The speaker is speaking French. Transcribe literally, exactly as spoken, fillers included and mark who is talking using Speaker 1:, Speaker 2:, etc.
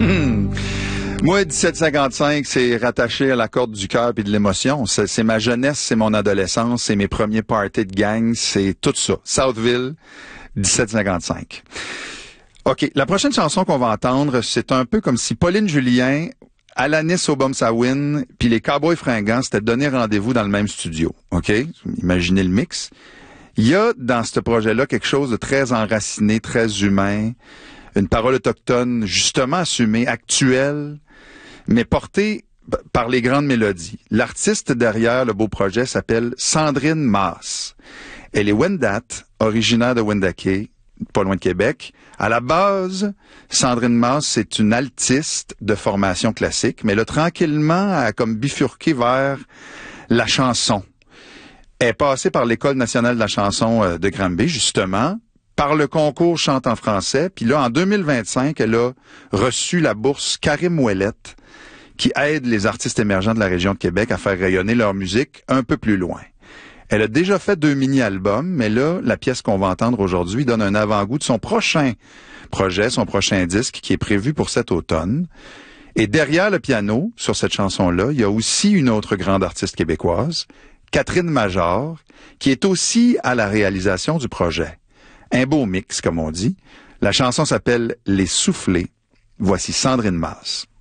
Speaker 1: Moi, dix-sept cinquante-cinq, c'est rattaché à la corde du cœur et de l'émotion. C'est, c'est ma jeunesse, c'est mon adolescence, c'est mes premiers parties de gang, c'est tout ça. Southville, dix-sept cinquante-cinq. OK, la prochaine chanson qu'on va entendre, c'est un peu comme si Pauline Julien, Alanis Obomsawin, puis les Cowboys Fringants s'étaient donné rendez-vous dans le même studio. OK? Imaginez le mix. Il y a dans ce projet-là quelque chose de très enraciné, très humain, une parole autochtone justement assumée, actuelle, mais portée par les grandes mélodies. L'artiste derrière le beau projet s'appelle Sandrine Masse. Elle est Wendat, originaire de Wendake, pas loin de Québec. À la base, Sandrine Masse, c'est une altiste de formation classique, mais là, tranquillement, elle a comme bifurqué vers la chanson. Elle est passée par l'École nationale de la chanson de Granby, justement, par le concours Chante en français, puis là, en deux mille vingt-cinq, elle a reçu la bourse Karim Ouellette, qui aide les artistes émergents de la région de Québec à faire rayonner leur musique un peu plus loin. Elle a déjà fait deux mini-albums, mais là, la pièce qu'on va entendre aujourd'hui donne un avant-goût de son prochain projet, son prochain disque, qui est prévu pour cet automne. Et derrière le piano, sur cette chanson-là, il y a aussi une autre grande artiste québécoise, Catherine Major, qui est aussi à la réalisation du projet. Un beau mix, comme on dit. La chanson s'appelle « Les Soufflés ». Voici Sandrine Masse.